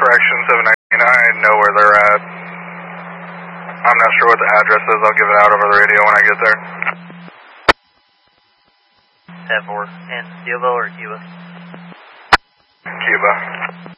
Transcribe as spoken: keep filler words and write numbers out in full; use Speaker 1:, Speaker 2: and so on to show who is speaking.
Speaker 1: correction, seven nineteen, I know where they're at. I'm not sure what the address is, I'll give it out over the radio when I get there.
Speaker 2: ten four, in Steelville or Cuba?
Speaker 1: Cuba.